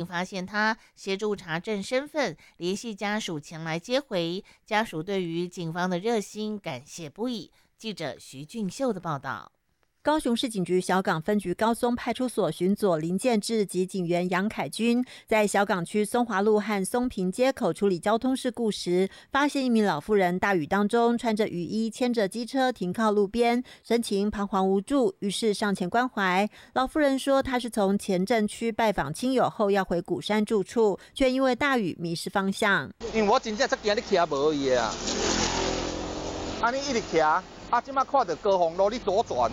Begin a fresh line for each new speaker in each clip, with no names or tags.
发现他，协助查证身份，联系家属前来接回。家属对于警方的热心感谢不已。记者徐俊秀的报道。
高雄市警局小港分局高松派出所巡佐林建志及警员杨凯军在小港区松华路和松平街口处理交通事故时，发现一名老妇人大雨当中穿着雨衣，牵着机车停靠路边，神情彷徨无助，于是上前关怀。老妇人说，她是从前镇区拜访亲友后要回鼓山住处，却因为大雨迷失方向。
因为我真正才惊你骑无伊的啊，安尼一直骑，即马看到高峰路你左转。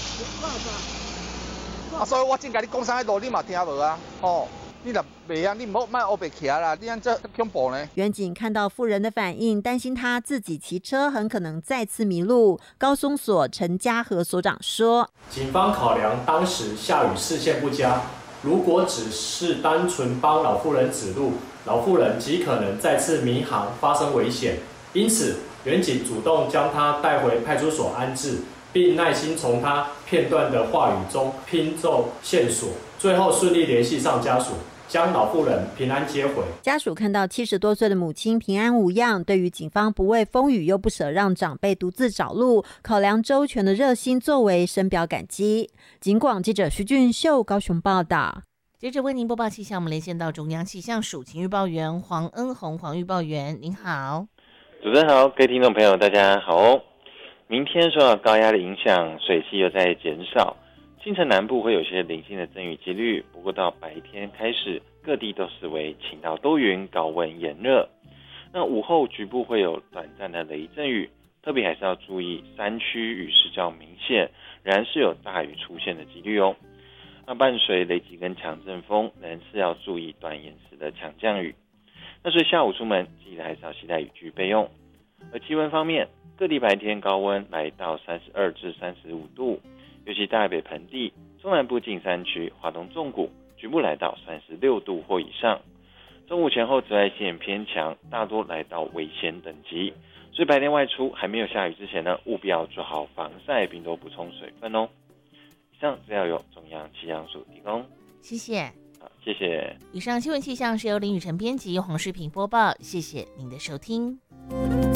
所以我真甲你讲啥路你嘛听无啊？你若袂啊，你莫黑白骑啦，你安这恐怖呢？
员警看到妇人的反应，担心她自己骑车很可能再次迷路。高松所陈家和所长说，
警方考量当时下雨视线不佳，如果只是单纯帮老妇人指路，老妇人极可能再次迷航发生危险，因此员警主动将她带回派出所安置，并耐心从他片段的话语中拼凑线索，最后顺利联系上家属，将老妇人平安接回。
家属看到70多岁的母亲平安无恙，对于警方不畏风雨又不舍让长辈独自找路，考量周全的热心作为，深表感激。警广记者徐俊秀高雄报道。
接着为您播报气象，我们连线到中央气象署情预报员黄恩宏，黄预报员您好。
主持人好，各位听众朋友大家好哦。明天受到高压的影响，水汽又在减少，清晨南部会有些零星的阵雨几率，不过到白天开始，各地都是为晴到多云，高温炎热。那午后局部会有短暂的雷阵雨，特别还是要注意山区雨势较明显，仍然是有大雨出现的几率哦。那伴随雷击跟强阵风，仍然是要注意短延时的强降雨。那所以下午出门记得还是要携带雨具备用。而气温方面，各地白天高温来到32至35度，尤其大北盆地、中南部近山区、华东纵谷局部来到36度或以上。中午前后紫外线偏强，大多来到危险等级，所以白天外出还没有下雨之前呢，务必要做好防晒，并多补充水分哦。以上资料由中央气象署提供，
谢谢。
好，谢谢。
以上新闻气象是由林雨晨编辑，黄世平播报，谢谢您的收听。